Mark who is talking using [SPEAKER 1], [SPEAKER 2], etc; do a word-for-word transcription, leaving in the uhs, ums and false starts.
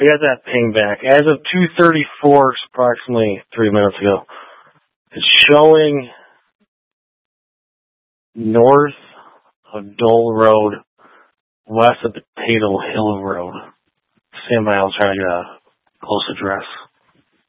[SPEAKER 1] I got that ping back. As of two thirty-four, approximately three minutes ago, it's showing north of Dole Road, west of Potato Hill Road. Stand by, I'll try to get a close address.